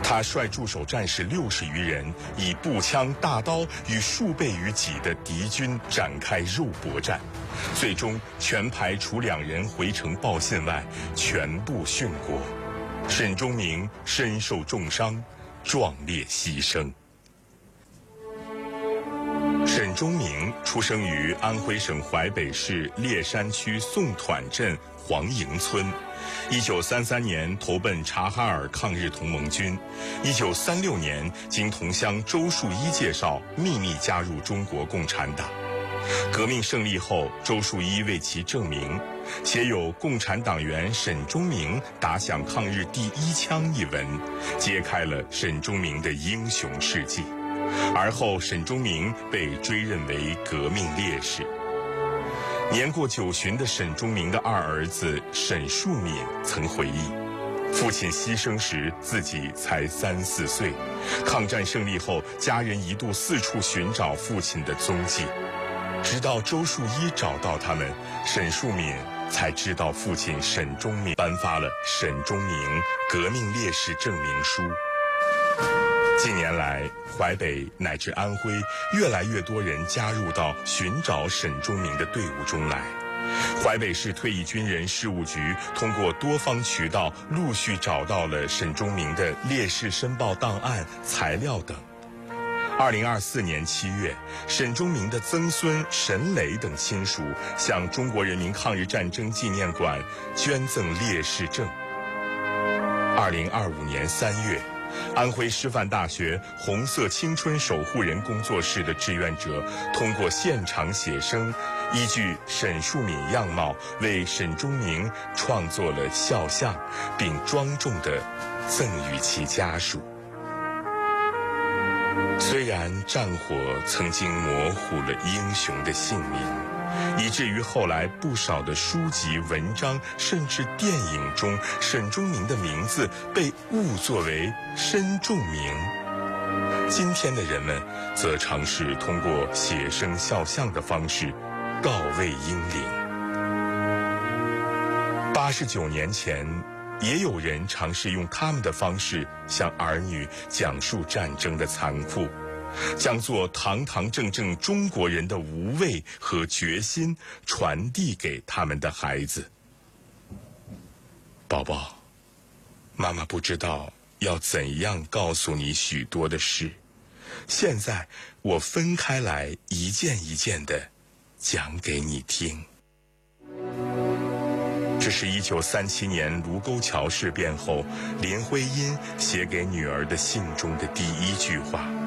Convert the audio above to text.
他率驻守战士60余人，以步枪、大刀与数倍于己的敌军展开肉搏战，最终全排除2人回城报信外，全部殉国。沈钟明身受重伤，壮烈牺牲。沈钟明出生于安徽省淮北市烈山区宋团镇黄营村，1933年投奔察哈尔抗日同盟军，1936年经同乡周树一介绍，秘密加入中国共产党。革命胜利后，周树一为其证明，写有《共产党员沈钟明打响抗日第1枪》一文，揭开了沈钟明的英雄事迹。而后，沈钟明被追认为革命烈士。年过90旬的沈钟明的2儿子沈树敏曾回忆，父亲牺牲时自己才3、4岁，抗战胜利后，家人一度四处寻找父亲的踪迹，直到周树一找到他们，沈树敏才知道父亲沈钟明颁发了沈钟明革命烈士证明书。近年来，淮北乃至安徽越来越多人加入到寻找沈钟明的队伍中来。淮北市退役军人事务局通过多方渠道陆续找到了沈钟明的烈士申报档案、材料等。2024年7月，沈钟明的曾孙沈磊等亲属向中国人民抗日战争纪念馆捐赠烈士证。2025年3月，安徽师范大学红色青春守护人工作室的志愿者通过现场写生，依据沈树敏样貌为沈钟明创作了肖像，并庄重地赠予其家属。虽然战火曾经模糊了英雄的姓名，以至于后来不少的书籍、文章，甚至电影中，沈钟明的名字被误作为申仲明。今天的人们则尝试通过写生肖像的方式告慰英灵。89年前，也有人尝试用他们的方式向儿女讲述战争的残酷，将做堂堂正正中国人的无畏和决心传递给他们的孩子。宝宝，妈妈不知道要怎样告诉你许多的事，现在我分开来一件一件的讲给你听。这是1937年卢沟桥事变后林徽因写给女儿的信中的第1句话。